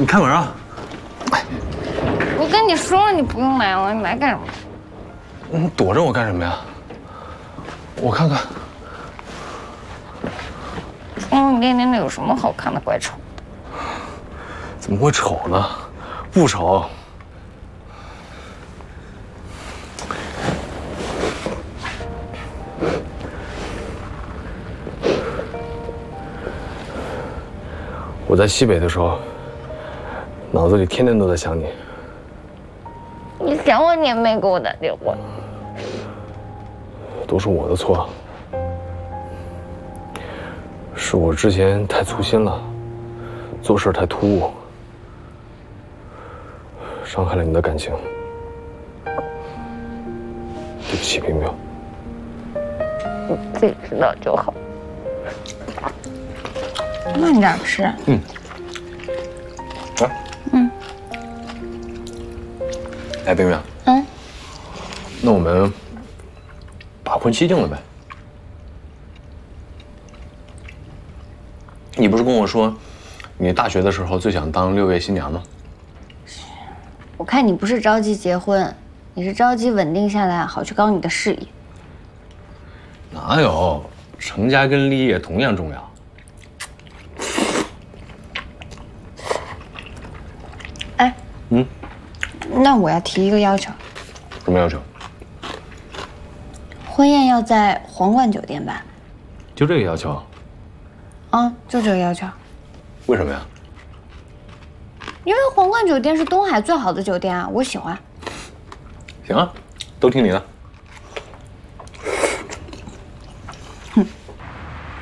你开门啊！ 我跟你说了，你不用来了，你来干什么？ 你躲着我干什么呀？我看看， 窗户店里有什么好看的？怪丑的。 怎么会丑呢？不丑。我在西北的时候，脑子里天天都在想你。 你想我，你也没给我打电话。 都是我的错，是我之前太粗心了，做事太突兀，伤害了你的感情。对不起，冰冰。 你自己知道就好。慢点吃。 嗯。啊。 嗯。 哎，冰冰。 嗯。 那我们把婚期定了呗？你不是跟我说，你大学的时候最想当6月新娘吗？ 我看你不是着急结婚，你是着急稳定下来，好去搞你的事业。 哪有，成家跟立业同样重要。 哎， 嗯， 那我要提一个要求。 什么要求？ 婚宴要在皇冠酒店办。 就这个要求？ 啊，就这个要求。 为什么呀？ 因为皇冠酒店是东海最好的酒店啊，我喜欢。 行啊，都听你的。